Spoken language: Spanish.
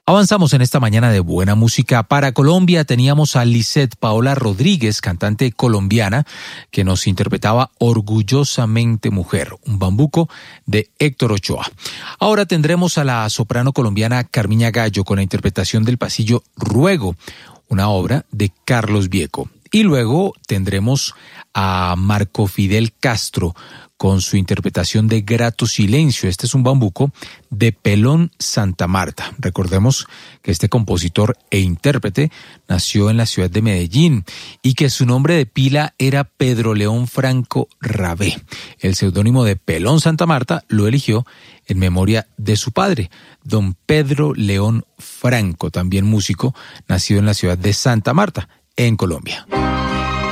Avanzamos en esta mañana de buena música para Colombia. Teníamos a Lisette Paola Rodríguez, cantante colombiana, que nos interpretaba Orgullosamente Mujer, un bambuco de Héctor Ochoa. Ahora tendremos a la soprano colombiana Carmiña Gallo con la interpretación del pasillo Ruego, una obra de Carlos Vieco. Y luego tendremos a Marco Fidel Castro con su interpretación de Grato Silencio. Este es un bambuco de Pelón Santa Marta. Recordemos que este compositor e intérprete nació en la ciudad de Medellín y que su nombre de pila era Pedro León Franco Rabé. El seudónimo de Pelón Santa Marta lo eligió en memoria de su padre, don Pedro León Franco, también músico, nacido en la ciudad de Santa Marta, en Colombia.